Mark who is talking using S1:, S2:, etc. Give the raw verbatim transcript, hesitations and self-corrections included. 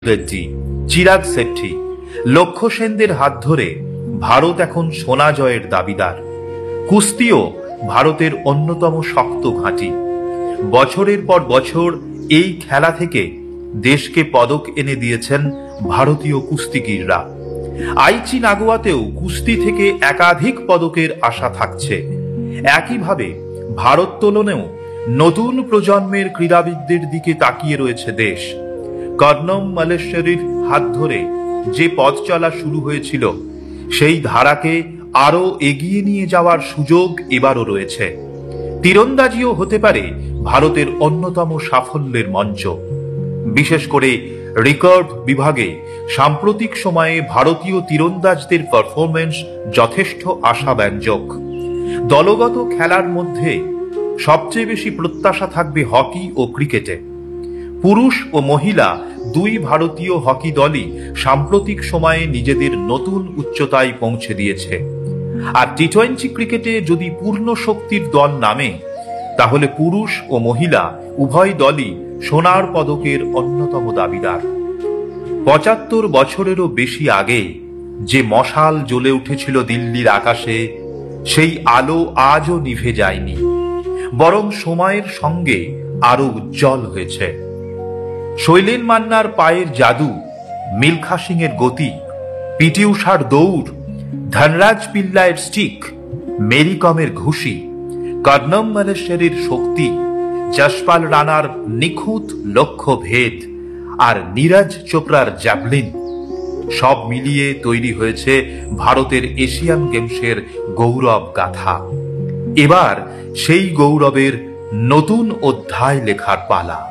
S1: রেড্ডি, চিরাগ শেট্টি, লক্ষ্য সেনদের হাত ধরে ভারত এখন সোনা জয়ের দাবিদার। কুস্তিও ভারতের অন্যতম শক্ত ঘাঁটি। বছরের পর বছর এই খেলা থেকে দেশকে পদক এনে দিয়েছেন ভারতীয় কুস্তিগিররা। আইচি নাগোয়াতেও কুস্তি থেকে একাধিক পদকের আশা থাকছে। একইভাবে ভারোত্তোলনেও নতুন প্রজন্মের ক্রীড়াবিদদের দিকে তাকিয়ে রয়েছে দেশ। কর্ণম মল্লেশ্বরীর হাত ধরে যে পথ চলা শুরু হয়েছিল, সেই ধারাকে আরো এগিয়ে নিয়ে যাওয়ার সুযোগ এবারও রয়েছে। তীরন্দাজিও হতে পারে ভারতের অন্যতম সাফল্যের মঞ্চ। বিশেষ করে রিকার্ভ বিভাগে সাম্প্রতিক সময়ে ভারতীয় তীরন্দাজদের পারফরমেন্স যথেষ্ট আশাব্যঞ্জক। দলগত খেলার মধ্যে সবচেয়ে বেশি প্রত্যাশা থাকবে হকি ও ক্রিকেটে। পুরুষ ও মহিলা দুই ভারতীয় হকি দলই সাম্প্রতিক সময়ে নিজেদের নতুন উচ্চতায় পৌঁছে দিয়েছে। আর টি টোয়েন্টি ক্রিকেটে যদি পূর্ণ শক্তির দল নামে, তাহলে পুরুষ ও মহিলা উভয় দলই সোনার পদকের অন্যতম দাবিদার। পঁচাত্তর বছরেরও বেশি আগে যে মশাল জ্বলে উঠেছিল দিল্লির আকাশে, সেই আলো আজও নিভে যায়নি, বরং সময়ের সঙ্গে আরো উজ্জ্বল হয়েছে। শৈলেন মান্নার পায়ের জাদু, মিলখা সিং এর গতি, পিটি উষার দৌড়, ধনরাজ পিল্লাইয়ের স্টিক, মেরি কমের ঘুষি, কর্ণম মল্লেশ্বরীর শক্তি, যশপাল রানার নিখুঁত লক্ষ্য ভেদ আর নীরজ চোপড়ার জ্যাভলিন, সব মিলিয়ে তৈরি হয়েছে ভারতের এশিয়ান গেমসের গৌরব গাথা। এবার সেই গৌরবের নতুন অধ্যায় লেখার পালা।